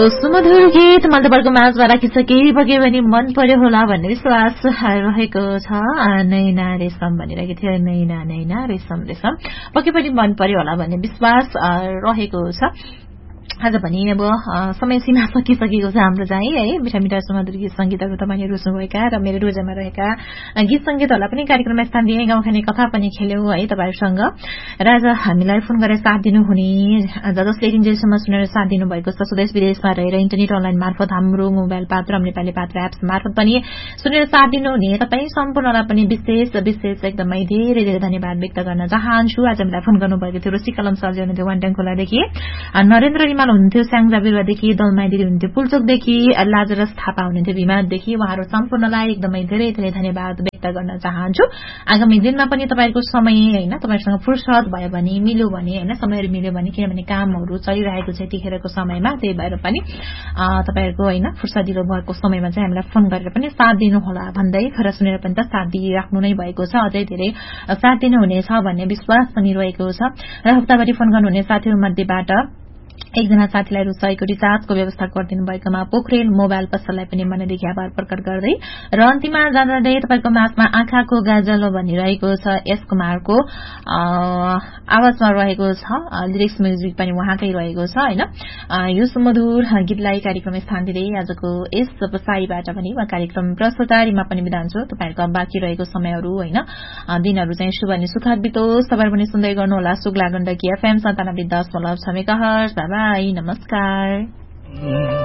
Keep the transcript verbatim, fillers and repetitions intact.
सुमधुर गीत मैले तपाईँको माझमा राखिसके बगे भने मन पर्यो होला भन्ने विश्वास रहेको छ। नैना रेशम भनिरहेको थियो, नैना नैना रेशम रेशम पक्कै पनि मन पर्यो होला भन्ने विश्वास रहेको छ। आज पनि अब समय सीमा सकिसकेको छ हाम्रो चाहिँ है। मिठा मिठा सुमधुर गीत संगीतहरू तपाईँले रुच्नुभएका र मेरो रोजामा रहेका गीत संगीतहरूलाई पनि कार्यक्रममा स्थान दिए, गाउँखाने कथा पनि खेल्यौं है तपाईँहरूसँग। र आज हामीलाई फोन गरेर साथ दिनुहुने जसले इन्जेलसम्म सुनेर साथ दिनुभएको छ, स्वदेश विदेशमा रहेर इन्टरनेट अनलाइन मार्फत हाम्रो मोबाइल पात्र नेपाली पात्र एप्स मार्फत पनि सुनेर साथ दिनुहुने तपाईँ सम्पूर्णलाई पनि विशेष विशेष एकदमै धेरै धेरै धन्यवाद व्यक्त गर्न चाहन्छु। आज हामीलाई फोन गर्नुभएको थियो रुचि कलम सर्जी हुनुहुन्थ्यो वानटाङ खोलादेखि, नरेन्द्र रिमाल हुनुहुन्थ्यो स्याङ्जा बिरुवादेखि, दलमाई दिदी हुनुहुन्थ्यो पुल्चोकदेखि, लाजरस थापा हुनुहुन्थ्यो भिमादेखि। उहाँहरू सम्पूर्णलाई एकदमै धेरै धेरै धन्यवाद व्यक्त गर्न चाहन्छु। आगामी दिनमा पनि तपाईँहरूको समय होइन, तपाईँहरूसँग फुर्सद भयो भने मिल्यो भने होइन, समयहरू मिल्यो भने, किनभने कामहरू चलिरहेको छ यतिखेरको समयमा, त्यही भएर पनि तपाईँहरूको होइन फुर्सदिलो भएको समयमा चाहिँ हामीलाई फोन गरेर पनि साथ दिनुहोला भन्दै खरा सुनेर पनि त साथ दिइराख्नु नै भएको छ। अझै धेरै साथ दिनुहुनेछ भन्ने विश्वास पनि रहेको छ। र हप्ताभरि फोन गर्नुहुने साथीहरू मध्येबाट एकजना साथीलाई रुचाएको रिचार्जको व्यवस्था गरिदिनु भएकोमा पोखरेल मोबाइल पसललाई पनि मनैदेखि आभार प्रकट गर्दै र अन्तिममा जाँदै तपाईँको माझमा आँखाको गाजलो भनिरहेको छ एस कुमारको आवाजमा रहेको छ, लिरिक्स म्युजिक पनि उहाँकै रहेको छ होइन। यो सुमधुर गीतलाई कार्यक्रम स्थान दिँदै आजको यस बसाईबाट पनि वा कार्यक्रम प्रस्तुतारीमा पनि बिदा हुन्छु। तपाईँहरूको बाँकी रहेको समयहरू होइन दिनहरू चाहिँ शुभ अनि सुखद बितोस्। तपाईँहरू पनि सुन्दै गर्नुहोला सुग्ला गण्डकी एफएम सन्तानब्बे दशमलव छ मेगाहर्ज। बाई नमस्कार।